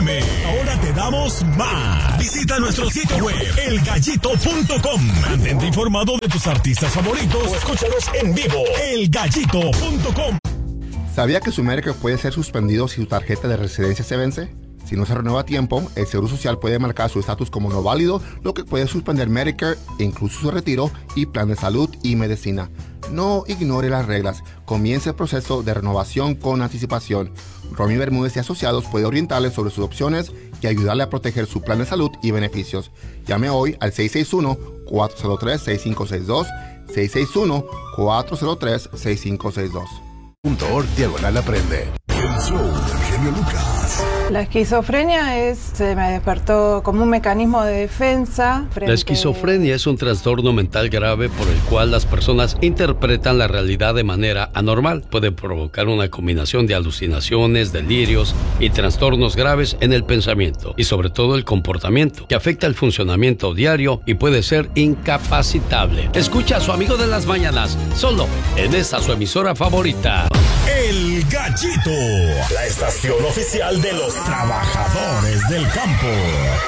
FM. Ahora te damos más. Visita nuestro sitio web, elgallito.com. Mantente informado de tus artistas favoritos o escúchalos en vivo. elgallito.com. ¿Sabía que su Medicare puede ser suspendido si su tarjeta de residencia se vence? Si no se renueva a tiempo, el Seguro Social puede marcar su estatus como no válido, lo que puede suspender Medicare, incluso su retiro y plan de salud y medicina. No ignore las reglas. Comience el proceso de renovación con anticipación. Romy Bermúdez y Asociados puede orientarle sobre sus opciones y ayudarle a proteger su plan de salud y beneficios. Llame hoy al 661-403-6562, 661-403-6562. .org/aprende. El show del genio Lucas. La esquizofrenia se me despertó como un mecanismo de defensa. La esquizofrenia es un trastorno mental grave por el cual las personas interpretan la realidad de manera anormal. Puede provocar una combinación de alucinaciones, delirios y trastornos graves en el pensamiento y sobre todo el comportamiento, que afecta el funcionamiento diario y puede ser incapacitable. Escucha a su amigo de las mañanas, solo en esta su emisora favorita. El Gallito, la estación oficial de los trabajadores del campo.